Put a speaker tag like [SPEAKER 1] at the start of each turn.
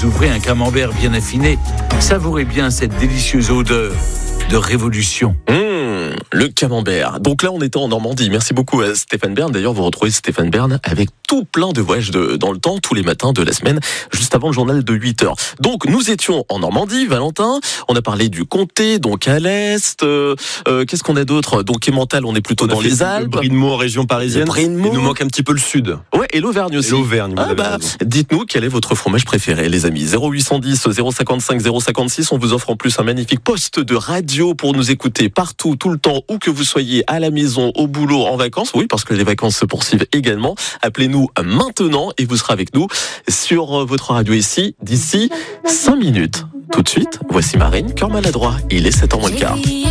[SPEAKER 1] vous ouvrez un camembert bien affiné, savourez bien cette délicieuse odeur de révolution.
[SPEAKER 2] Le camembert. Donc là, on était en Normandie. Merci beaucoup à Stéphane Bern. D'ailleurs, vous retrouvez Stéphane Bern avec tout plein de voyages dans le temps, tous les matins de la semaine, juste avant le journal de 8h. Donc, nous étions en Normandie, Valentin. On a parlé du comté, donc à l'est. Qu'est-ce qu'on a d'autre? Donc, Emmental, on est plutôt dans les Alpes.
[SPEAKER 3] Le Brie-de-Meaux en région parisienne. Il nous manque un petit peu le sud.
[SPEAKER 2] Ouais, et l'Auvergne aussi. Dites-nous quel est votre fromage préféré, les amis. 0810 055 056. On vous offre en plus un magnifique poste de radio pour nous écouter partout, tout le temps, où que vous soyez, à la maison, au boulot, en vacances. Oui, parce que les vacances se poursuivent également. Appelez-nous maintenant et vous serez avec nous sur votre radio ici d'ici 5 minutes. Tout de suite, voici Marine, cœur maladroit. Il est 7h moins le quart.